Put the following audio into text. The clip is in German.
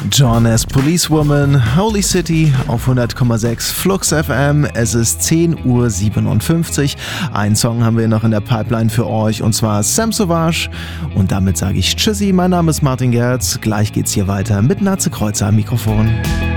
John S. Policewoman, Holy City auf 100,6 Flux FM. Es ist 10:57 Uhr. Einen Song haben wir noch in der Pipeline für euch und zwar Sam Sauvage. Und damit sage ich Tschüssi, mein Name ist Martin Gerz. Gleich geht's hier weiter mit Natze Kreuzer am Mikrofon.